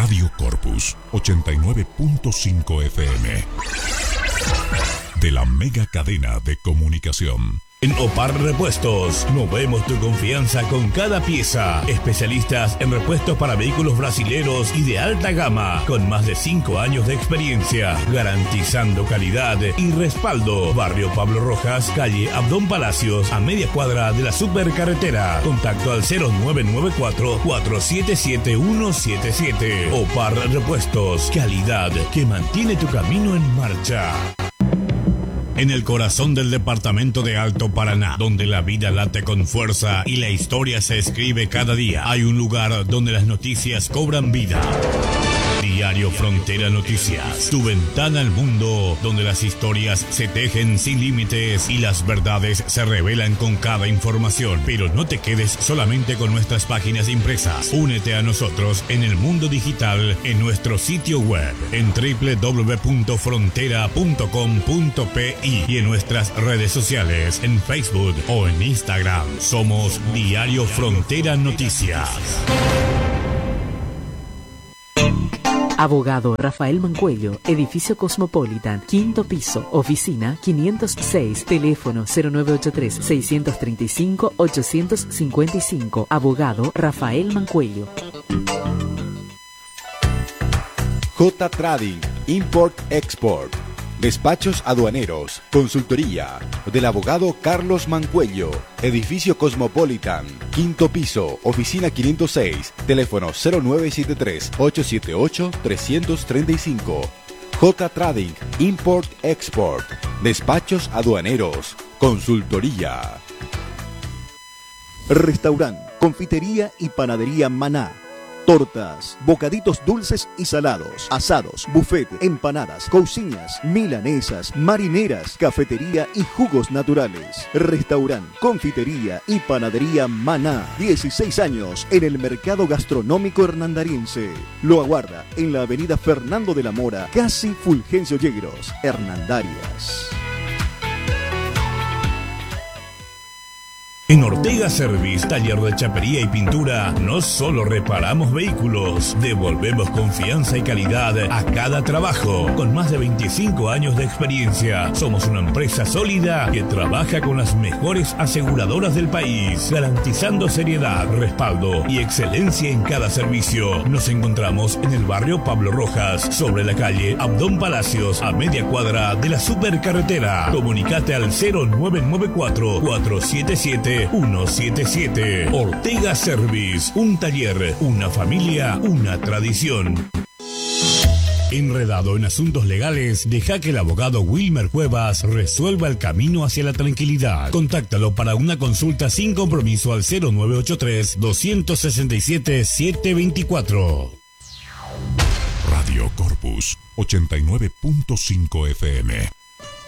Radio Corpus 89.5 FM. De la mega cadena de comunicación. En Opar Repuestos, movemos tu confianza con cada pieza. Especialistas en repuestos para vehículos brasileros y de alta gama, con más de 5 años de experiencia, garantizando calidad y respaldo. Barrio Pablo Rojas, calle Abdón Palacios, a media cuadra de la supercarretera. Contacto al 0994-477-177. Opar Repuestos, calidad que mantiene tu camino en marcha. En el corazón del departamento de Alto Paraná, donde la vida late con fuerza y la historia se escribe cada día, hay un lugar donde las noticias cobran vida. Diario Frontera Noticias, tu ventana al mundo, donde las historias se tejen sin límites y las verdades se revelan con cada información. Pero no te quedes solamente con nuestras páginas impresas. Únete a nosotros en el mundo digital en nuestro sitio web en www.frontera.com.pi y en nuestras redes sociales en Facebook o en Instagram. Somos Diario Frontera Noticias. Abogado Rafael Mancuello, edificio Cosmopolitan, quinto piso, oficina 506, teléfono 0983-635-855. Abogado Rafael Mancuello. J Trading, Import-Export, despachos aduaneros, consultoría del abogado Carlos Mancuello, edificio Cosmopolitan, quinto piso, oficina 506, teléfono 0973-878-335. J Trading, Import-Export, despachos aduaneros, consultoría. Restaurante, confitería y panadería Maná. Tortas, bocaditos dulces y salados, asados, buffet, empanadas, cousiñas, milanesas, marineras, cafetería y jugos naturales. Restaurante, confitería y panadería Maná. 16 años en el mercado gastronómico hernandariense. Lo aguarda en la avenida Fernando de la Mora, casi Fulgencio Yegros, Hernandarias. En Ortega Service, taller de chapería y pintura, no solo reparamos vehículos, devolvemos confianza y calidad a cada trabajo. Con más de 25 años de experiencia, somos una empresa sólida que trabaja con las mejores aseguradoras del país, garantizando seriedad, respaldo y excelencia en cada servicio. Nos encontramos en el barrio Pablo Rojas, sobre la calle Abdón Palacios, a media cuadra de la supercarretera. Comunicate al 0994-477-177. Ortega Service, un taller, una familia, una tradición. Enredado en asuntos legales, deja que el abogado Wilmer Cuevas resuelva el camino hacia la tranquilidad. Contáctalo para una consulta sin compromiso al 0983-267-724. Radio Corpus 89.5 FM.